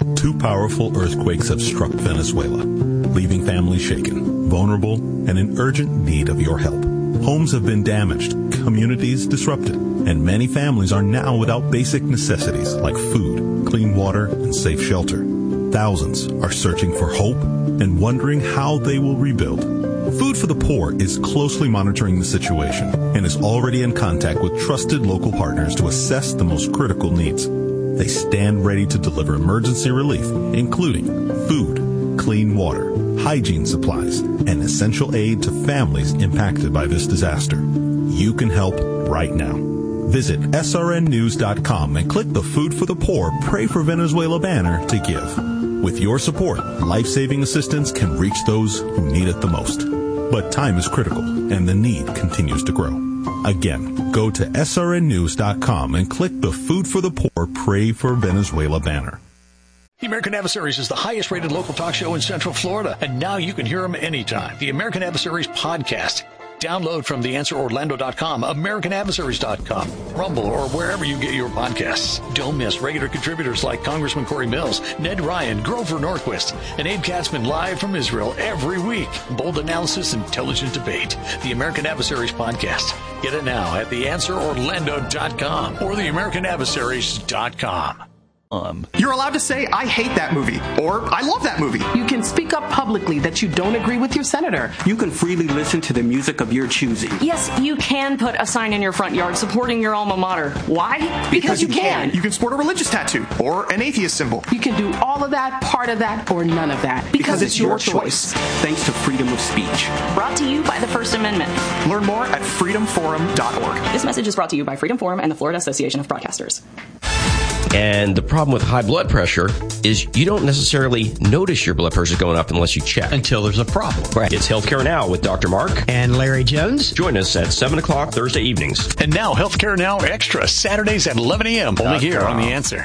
Two powerful earthquakes have struck Venezuela, leaving families shaken, vulnerable, and in urgent need of your help. Homes have been damaged, communities disrupted, and many families are now without basic necessities like food, clean water, and safe shelter. Thousands are searching for hope and wondering how they will rebuild. Food for the Poor is closely monitoring the situation and is already in contact with trusted local partners to assess the most critical needs. They stand ready to deliver emergency relief, including food, clean water, hygiene supplies, and essential aid to families impacted by this disaster. You can help right now. Visit srnnews.com and click the Food for the Poor Pray for Venezuela banner to give. With your support, life-saving assistance can reach those who need it the most. But time is critical, and the need continues to grow. Again, go to srnnews.com and click the Food for the Poor Pray for Venezuela banner. The American Adversaries is the highest-rated local talk show in Central Florida, and now you can hear them anytime. The American Adversaries podcast. Download from theanswerorlando.com, americanadversaries.com, Rumble, or wherever you get your podcasts. Don't miss regular contributors like Congressman Corey Mills, Ned Ryan, Grover Norquist, and Abe Katzman live from Israel every week. Bold analysis, intelligent debate. The American Adversaries podcast. Get it now at theanswerorlando.com or theamericanadversaries.com. You're allowed to say, I hate that movie, or I love that movie. You can speak up publicly that you don't agree with your senator. You can freely listen to the music of your choosing. Yes, you can put a sign in your front yard supporting your alma mater. Why? Because you can. You can sport a religious tattoo, or an atheist symbol. You can do all of that, part of that, or none of that. Because it's your choice. Thanks to freedom of speech. Brought to you by the First Amendment. Learn more at freedomforum.org. This message is brought to you by Freedom Forum and the Florida Association of Broadcasters. And the problem with high blood pressure is you don't necessarily notice your blood pressure going up unless you check. Until there's a problem. Right. It's Healthcare Now with Dr. Mark and Larry Jones. Join us at 7 o'clock Thursday evenings. And now Healthcare Now Extra, Saturdays at 11 a.m. Only here on The Answer.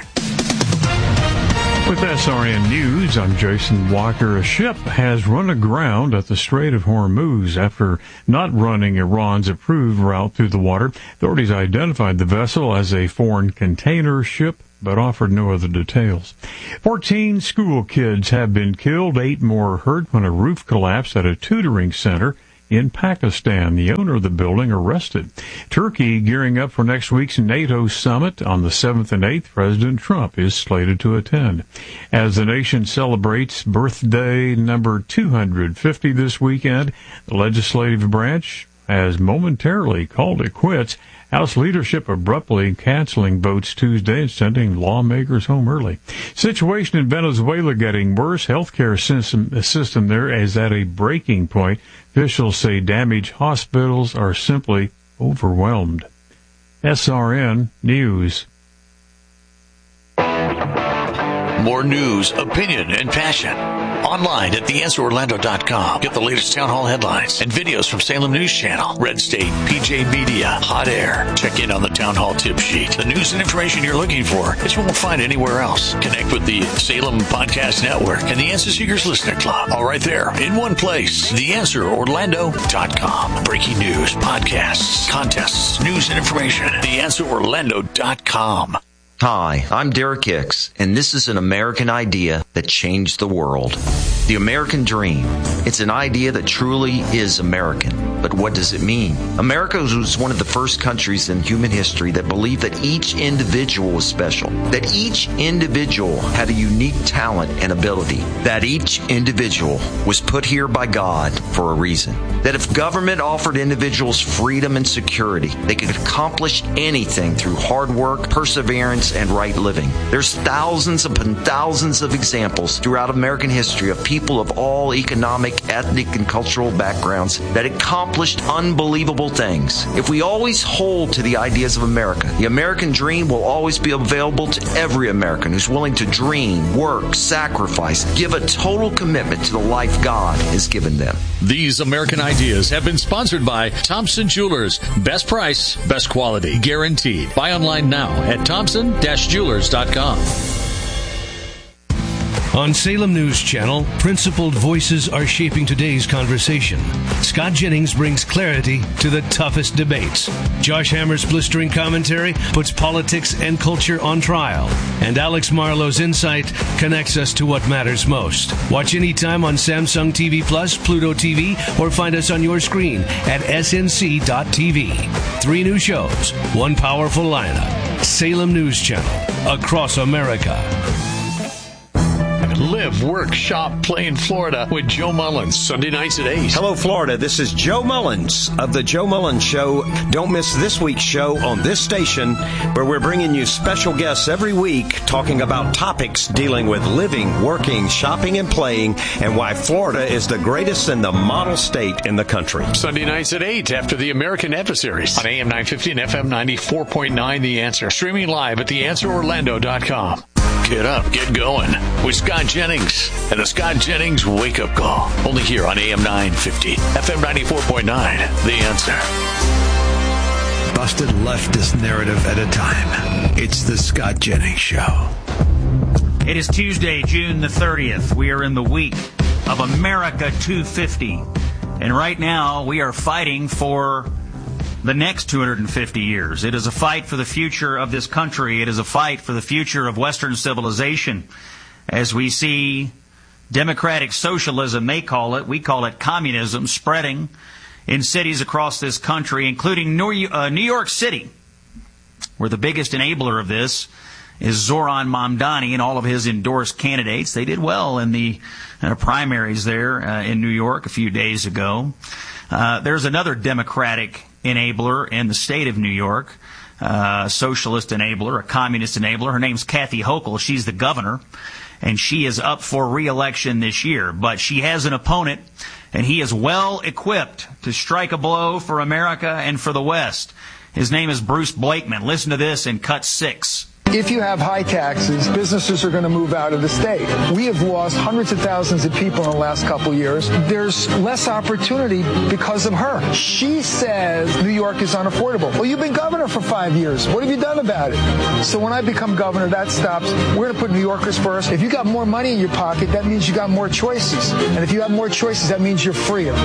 With SRN News, I'm Jason Walker. A ship has run aground at the Strait of Hormuz after not running Iran's approved route through the water. Authorities identified the vessel as a foreign container ship, but offered no other details. 14 school kids have been killed, 8 more hurt when a roof collapsed at a tutoring center in Pakistan. The owner of the building arrested. Turkey gearing up for next week's NATO summit on the 7th and 8th. President Trump is slated to attend. As the nation celebrates birthday number 250 this weekend, the legislative branch has momentarily called it quits. House leadership abruptly canceling votes Tuesday and sending lawmakers home early. Situation in Venezuela getting worse. Healthcare system there is at a breaking point. Officials say damaged hospitals are simply overwhelmed. SRN News. More news, opinion, and passion. Online at theanswerorlando.com. Get the latest town hall headlines and videos from Salem News Channel, Red State, PJ Media, Hot Air. Check in on the town hall tip sheet. The news and information you're looking for that you won't find anywhere else. Connect with the Salem Podcast Network and the Answer Seekers Listener Club. All right there in one place. Theanswerorlando.com. Breaking news, podcasts, contests, news and information. Theanswerorlando.com. Hi, I'm Derek Hicks, and this is an American idea that changed the world. The American dream. It's an idea that truly is American. But what does it mean? America was one of the first countries in human history that believed that each individual was special, that each individual had a unique talent and ability, that each individual was put here by God for a reason, that if government offered individuals freedom and security, they could accomplish anything through hard work, perseverance, and right living. There's thousands upon thousands of examples throughout American history of people of all economic, ethnic, and cultural backgrounds that accomplished unbelievable things. If we always hold to the ideas of America, the American dream will always be available to every American who's willing to dream, work, sacrifice, give a total commitment to the life God has given them. These American ideas have been sponsored by Thompson Jewelers. Best price, best quality, guaranteed. Buy online now at thompson-jewelers.com. On Salem News Channel, principled voices are shaping today's conversation. Scott Jennings brings clarity to the toughest debates. Josh Hammer's blistering commentary puts politics and culture on trial. And Alex Marlowe's insight connects us to what matters most. Watch anytime on Samsung TV Plus, Pluto TV, or find us on your screen at snc.tv. 3 new shows, 1 powerful lineup. Salem News Channel, across America. Live, work, shop, play in Florida with Joe Mullins, Sunday nights at 8. Hello, Florida. This is Joe Mullins of The Joe Mullins Show. Don't miss this week's show on this station, where we're bringing you special guests every week talking about topics dealing with living, working, shopping, and playing, and why Florida is the greatest and the model state in the country. Sunday nights at 8 after the American Adversaries on AM 950 and FM 94.9 The Answer. Streaming live at theanswerorlando.com. Get up, get going with Scott Jennings and the Scott Jennings Wake Up Call. Only here on AM 950, FM 94.9, The Answer. Busted leftist narrative at a time. It's the Scott Jennings Show. It is Tuesday, June the 30th. We are in the week of America 250. And right now, we are fighting for the next 250 years. It is a fight for the future of this country. It is a fight for the future of Western civilization. As we see democratic socialism, they call it, we call it communism, spreading in cities across this country, including New York City, where the biggest enabler of this is Zoran Mamdani and all of his endorsed candidates. They did well in the primaries there in New York a few days ago. There's another democratic enabler in the state of New York, a socialist enabler, a communist enabler. Her name's Kathy Hochul. She's the governor, and she is up for re-election this year. But she has an opponent, and he is well equipped to strike a blow for America and for the West. His name is Bruce Blakeman. Listen to this in cut 6. If you have high taxes, businesses are going to move out of the state. We have lost hundreds of thousands of people in the last couple of years. There's less opportunity because of her. She says New York is unaffordable. Well, you've been governor for 5 years. What have you done about it? So when I become governor, that stops. We're going to put New Yorkers first. If you got more money in your pocket, that means you got more choices. And if you have more choices, that means you're freer.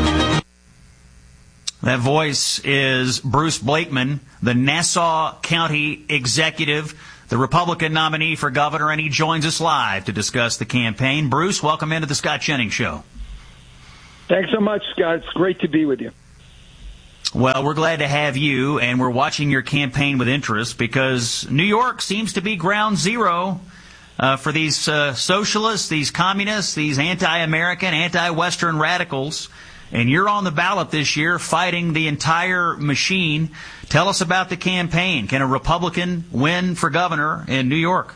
That voice is Bruce Blakeman, the Nassau County executive, the Republican nominee for governor, and he joins us live to discuss the campaign. Bruce, welcome into the Scott Jennings Show. Thanks so much, Scott. It's great to be with you. Well, we're glad to have you, and we're watching your campaign with interest because New York seems to be ground zero for these socialists, these communists, these anti-American, anti-Western radicals. And you're on the ballot this year fighting the entire machine. Tell us about the campaign. Can a Republican win for governor in New York?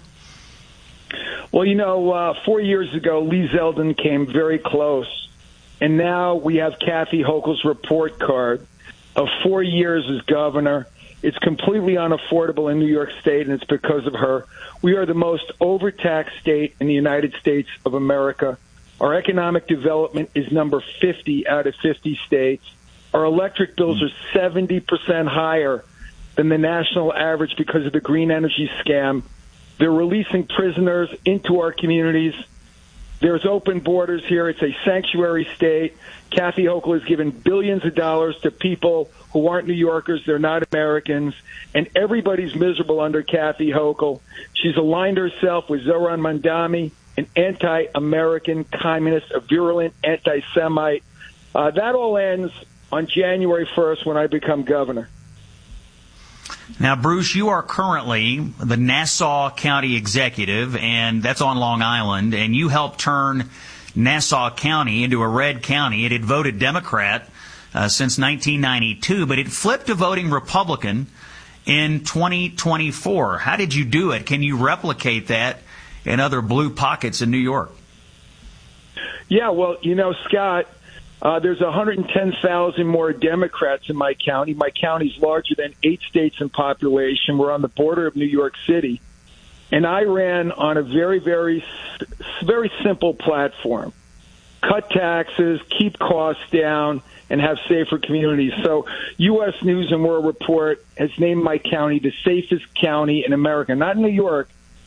Well, 4 years ago, Lee Zeldin came very close. And now we have Kathy Hochul's report card of 4 years as governor. It's completely unaffordable in New York State, and it's because of her. We are the most overtaxed state in the United States of America. Our economic development is number 50 out of 50 states. Our electric bills are 70% higher than the national average because of the green energy scam. They're releasing prisoners into our communities. There's open borders here. It's a sanctuary state. Kathy Hochul has given billions of dollars to people who aren't New Yorkers. They're not Americans. And everybody's miserable under Kathy Hochul. She's aligned herself with Zoran Mamdani, an anti-American communist, a virulent anti-Semite. That all ends on January 1st when I become governor. Now, Bruce, you are currently the Nassau County executive, and that's on Long Island, and you helped turn Nassau County into a red county. It had voted Democrat since 1992, but it flipped to voting Republican in 2024. How did you do it? Can you replicate that in other blue pockets in New York? Yeah, well, Scott, there's 110,000 more Democrats in my county. My county's larger than 8 states in population. We're on the border of New York City. And I ran on a very, very, very simple platform. Cut taxes, keep costs down, and have safer communities. So U.S. News and World Report has named my county the safest county in America, not in New York,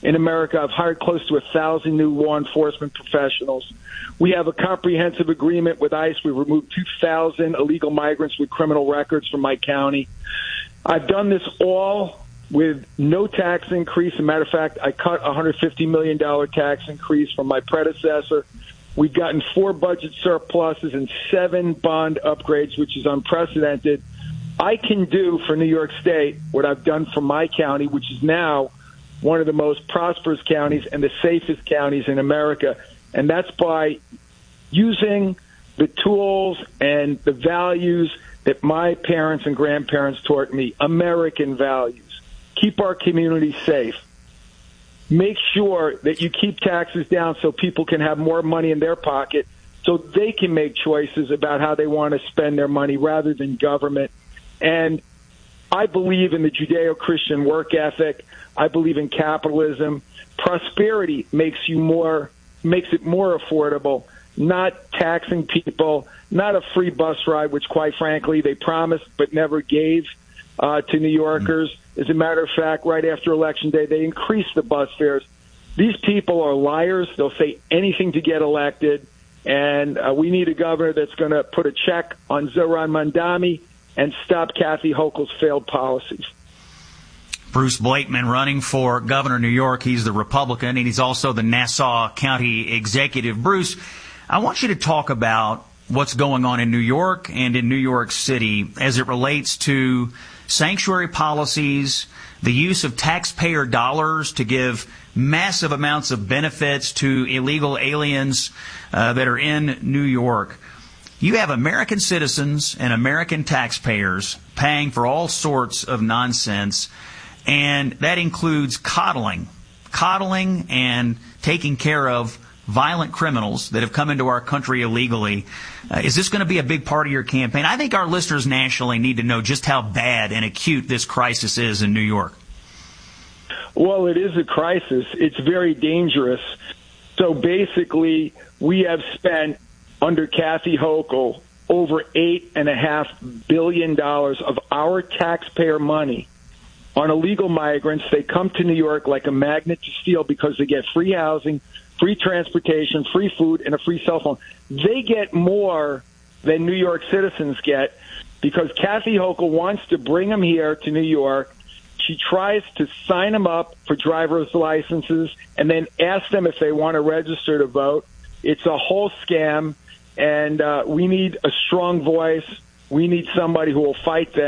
in America. I've hired close to 1,000 new law enforcement professionals. We have a comprehensive agreement with ICE. We removed 2,000 illegal migrants with criminal records from my county. I've done this all with no tax increase. As a matter of fact, I cut a $150 million tax increase from my predecessor. We've gotten 4 budget surpluses and 7 bond upgrades, which is unprecedented. I can do for New York State what I've done for my county, which is now one of the most prosperous counties and the safest counties in America. And that's by using the tools and the values that my parents and grandparents taught me, American values. Keep our community safe. Make sure that you keep taxes down so people can have more money in their pocket so they can make choices about how they want to spend their money rather than government. And I believe in the Judeo-Christian work ethic. I believe in capitalism. Prosperity makes it more affordable, not taxing people, not a free bus ride, which quite frankly they promised but never gave to New Yorkers. As a matter of fact, right after Election Day, they increased the bus fares. These people are liars. They'll say anything to get elected. And we need a governor that's going to put a check on Zohran Mamdani and stop Kathy Hochul's failed policies. Bruce Blakeman running for governor of New York. He's the Republican, and he's also the Nassau County executive. Bruce, I want you to talk about what's going on in New York and in New York City as it relates to sanctuary policies, the use of taxpayer dollars to give massive amounts of benefits to illegal aliens that are in New York. You have American citizens and American taxpayers paying for all sorts of nonsense, and that includes coddling and taking care of violent criminals that have come into our country illegally. Is this going to be a big part of your campaign? I think our listeners nationally need to know just how bad and acute this crisis is in New York. Well, it is a crisis. It's very dangerous. So basically, we have spent, under Kathy Hochul, over $8.5 billion of our taxpayer money on illegal migrants. They come to New York like a magnet to steal because they get free housing, free transportation, free food, and a free cell phone. They get more than New York citizens get because Kathy Hochul wants to bring them here to New York. She tries to sign them up for driver's licenses and then ask them if they want to register to vote. It's a whole scam, and we need a strong voice. We need somebody who will fight that.